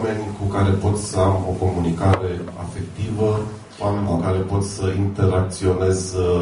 Oameni cu care pot să am o comunicare afectivă, oameni cu care pot să interacționez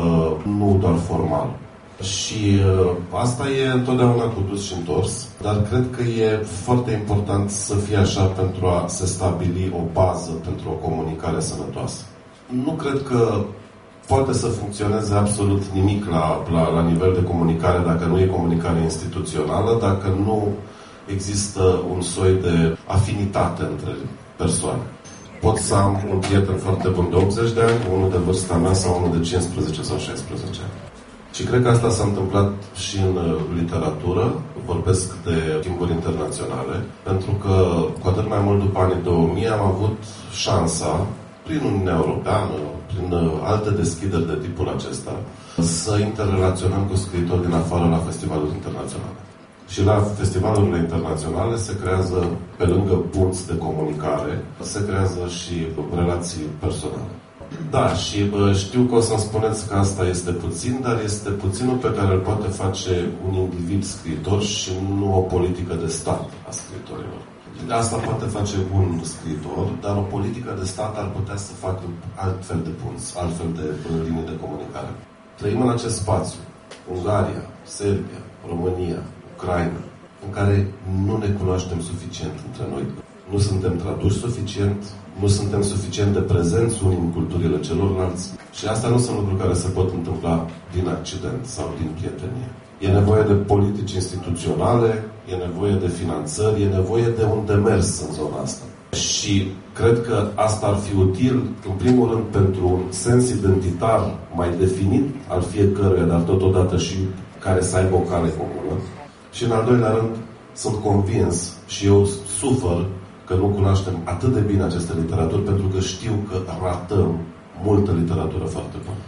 nu doar formal. Și asta e întotdeauna cu dus și întors, dar cred că e foarte important să fie așa pentru a se stabili o bază pentru o comunicare sănătoasă. Nu cred că poate să funcționeze absolut nimic la nivel de comunicare dacă nu e comunicare instituțională, dacă nu există un soi de afinitate între persoane. Pot să am un prieten foarte bun de 80 de ani, unul de vârsta mea sau unul de 15 sau 16 ani. Și cred că asta s-a întâmplat și în literatură, vorbesc de timpuri internaționale, pentru că cu atât mai mult după anii 2000 am avut șansa, prin Uniunea Europeană, prin alte deschideri de tipul acesta, să interrelaționăm cu scriitori din afară la festivaluri internaționale. Și la festivalurile internaționale se creează, pe lângă punți de comunicare, se creează și relații personale. Da, și știu că o să-mi spuneți că asta este puțin, dar este puținul pe care îl poate face un individ scriitor și nu o politică de stat a scriitorilor. Asta poate face un scriitor, dar o politică de stat ar putea să facă altfel de punți, altfel de linii de comunicare. Trăim în acest spațiu, Ungaria, Serbia, România, Ucraina, în care nu ne cunoaștem suficient între noi. Nu suntem traduși suficient, nu suntem suficient de prezenți unii în culturile celorlalți și astea nu sunt lucruri care se pot întâmpla din accident sau din prietenie. E nevoie de politici instituționale, e nevoie de finanțări, e nevoie de un demers în zona asta. Și cred că asta ar fi util, în primul rând, pentru un sens identitar mai definit al fiecăruia, dar totodată și care să aibă o cale comună. Și în al doilea rând, sunt convins și eu sufăr că nu cunoaștem atât de bine aceste literaturi, pentru că știu că ratăm multă literatură foarte bună.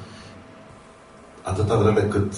Atâta vreme cât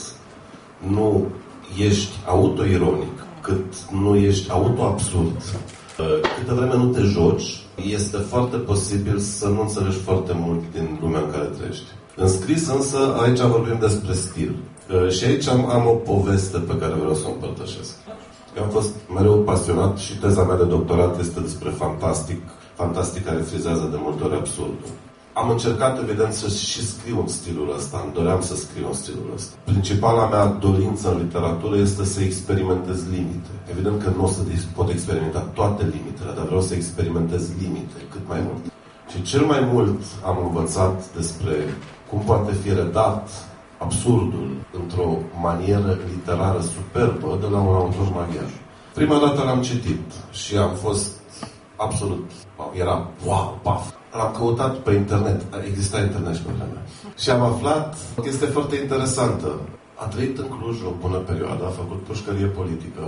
nu ești autoironic, cât nu ești autoabsurd, câtă vreme nu te joci, este foarte posibil să nu înțelegi foarte mult din lumea în care trăiești. În scris însă, aici vorbim despre stil. Și aici am o poveste pe care vreau să o împărtășesc. Eu am fost mereu pasionat și teza mea de doctorat este despre fantastic care frizează de multe ori absurdul. Am încercat, evident, să și scriu în stilul ăsta. Îmi doream să scriu în stilul ăsta. Principala mea dorință în literatură este să experimentez limite. Evident că nu o să pot experimenta toate limitele, dar vreau să experimentez limite cât mai mult. Și cel mai mult am învățat despre cum poate fi redat absurdul într-o manieră literară superbă de la un autor maghiar. Prima dată l-am citit și am fost absolut... Era wow, paf! L-am căutat pe internet. Exista internet și pe vremea. Și am aflat o chestie foarte interesantă. A trăit în Cluj o bună perioadă, a făcut pușcărie politică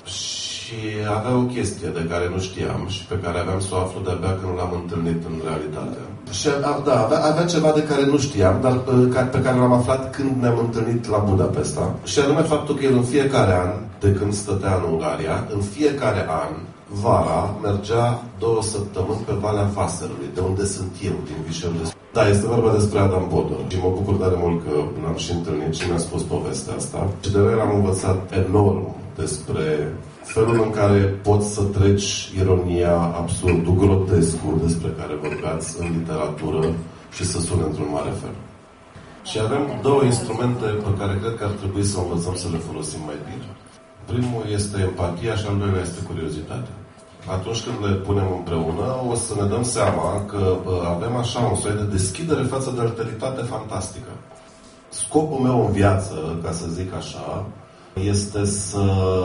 și avea o chestie de care nu știam și pe care aveam să o aflu de-abia când l-am întâlnit în realitate. Și avea ceva de care nu știam, dar pe care l-am aflat când ne-am întâlnit la Budapesta. Și anume faptul că el în fiecare an, de când stătea în Ungaria, în fiecare an, vara, mergea 2 săptămâni pe Valea Vaserului, de unde sunt eu, din Vișeu de... Da, este vorba despre Adam Bodor. Și mă bucur tare mult că l-am și întâlnit și mi-a spus povestea asta. Și de la el am învățat enorm despre felul în care poți să treci ironia, absurdul, grotescul despre care vorbeați în literatură și să sune într-un mare fel. Și avem 2 instrumente pe care cred că ar trebui să învățăm să le folosim mai bine. Primul este empatia și al doilea este curiozitatea. Atunci când le punem împreună, o să ne dăm seama că avem așa un soi de deschidere față de alteritate fantastică. Scopul meu în viață, ca să zic așa, este să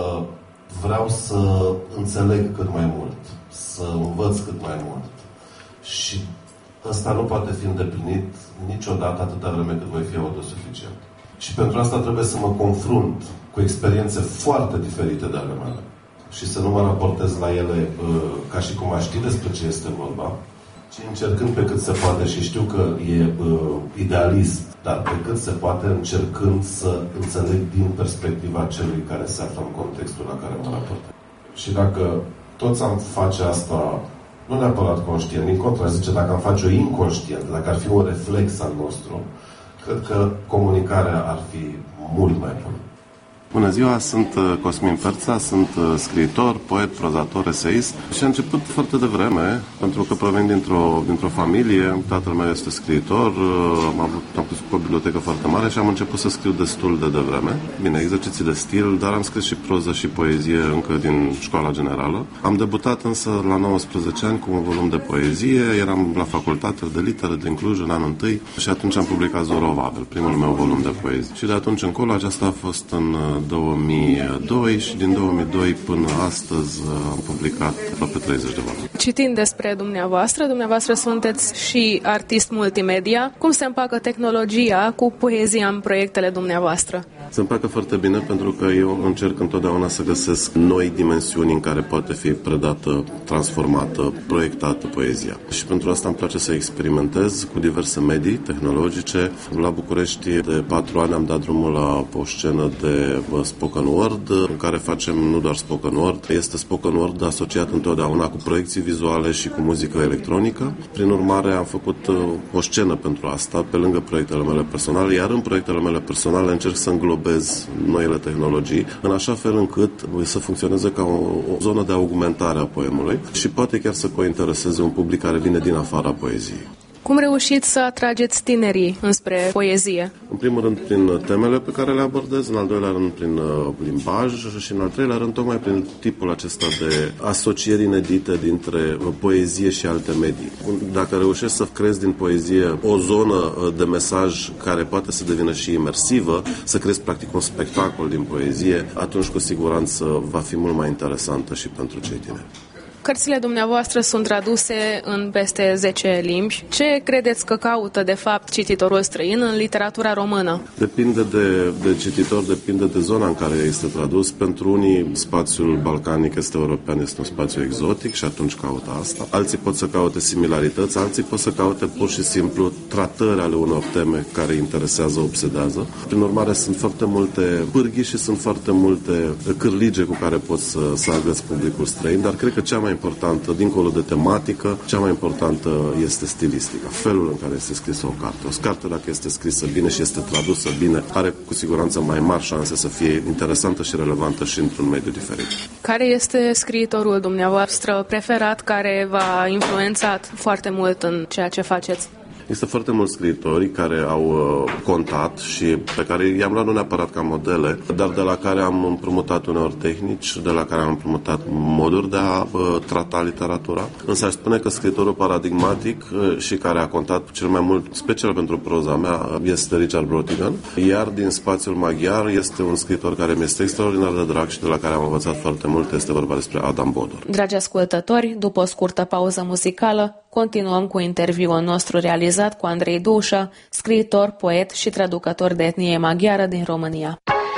vreau să înțeleg cât mai mult, să învăț cât mai mult. Și ăsta nu poate fi îndeplinit niciodată atâta vreme cât voi fi autosuficient. Și pentru asta trebuie să mă confrunt cu experiențe foarte diferite de ale mele. Și să nu mă raportez la ele ca și cum aș ști despre ce este vorba, ci încercând pe cât se poate, și știu că e idealist, dar pe cât se poate încercând să înțeleg din perspectiva celui care se află în contextul la care mă raportez. Și dacă toți am face asta, nu neapărat conștient, din contra, zice, dacă am face-o inconștient, dacă ar fi un reflex al nostru, cred că comunicarea ar fi mult mai bună. Bună ziua, sunt Cosmin Perța, sunt scriitor, poet, prozator, eseist și a început foarte devreme, pentru că provin dintr-o familie, tatăl meu este scriitor, am crescut cu o bibliotecă foarte mare și am început să scriu destul de devreme. Bine, exerciții de stil, dar am scris și proză și poezie încă din școala generală. Am debutat însă la 19 ani cu un volum de poezie, eram la facultatea de litere din Cluj în anul 1 și atunci am publicat Zorovavel, primul meu volum de poezie. Și de atunci încolo aceasta a fost în 2002 și din 2002 până astăzi am publicat aproape 30 de volumi. Citind despre dumneavoastră sunteți și artist multimedia. Cum se împacă tehnologia cu poezia în proiectele dumneavoastră? Se împacă foarte bine pentru că eu încerc întotdeauna să găsesc noi dimensiuni în care poate fi predată, transformată, proiectată poezia. Și pentru asta îmi place să experimentez cu diverse medii tehnologice. La București de 4 ani am dat drumul la o scenă de spoken word, în care facem nu doar spoken word, este spoken word asociat întotdeauna cu proiecții vizuale și cu muzică electronică. Prin urmare am făcut o scenă pentru asta, pe lângă proiectele mele personale, iar în proiectele mele personale încerc să înglobez noile tehnologii, în așa fel încât să funcționeze ca o zonă de augmentare a poemului și poate chiar să cointereseze un public care vine din afara poeziei. Cum reușiți să atrageți tinerii înspre poezie? În primul rând prin temele pe care le abordez, în al doilea rând prin limbaj și în al treilea rând tocmai prin tipul acesta de asocieri inedite dintre poezie și alte medii. Dacă reușești să creezi din poezie o zonă de mesaj care poate să devină și imersivă, să creezi practic un spectacol din poezie, atunci cu siguranță va fi mult mai interesantă și pentru cei tineri. Cărțile dumneavoastră sunt traduse în peste 10 limbi. Ce credeți că caută, de fapt, cititorul străin în literatura română? Depinde de cititor, depinde de zona în care este tradus. Pentru unii, spațiul balcanic este european, este un spațiu exotic și atunci caută asta. Alții pot să caute similarități, alții pot să caute pur și simplu tratări ale unor teme care interesează, obsedează. Prin urmare, sunt foarte multe pârghii și sunt foarte multe cârlige cu care poți să agăți publicul străin, dar cred că cea mai importantă, dincolo de tematică, cea mai importantă este stilistica, felul în care este scrisă o carte. O carte, dacă este scrisă bine și este tradusă bine, are cu siguranță mai mari șanse să fie interesantă și relevantă și într-un mediu diferit. Care este scriitorul dumneavoastră preferat, care v-a influențat foarte mult în ceea ce faceți? Există foarte mulți scriitori care au contat și pe care i-am luat nu neapărat ca modele, dar de la care am împrumutat uneori tehnici, de la care am împrumutat moduri de a trata literatura. Însă aș spune că scriitorul paradigmatic și care a contat cel mai mult, special pentru proza mea, este Richard Brautigan, iar din spațiul maghiar este un scriitor care mi este extraordinar de drag și de la care am învățat foarte mult, este vorba despre Adam Bodor. Dragi ascultători, după o scurtă pauză muzicală, continuăm cu interviul nostru realizat cu Andrei Dușa, scriitor, poet și traducător de etnie maghiară din România.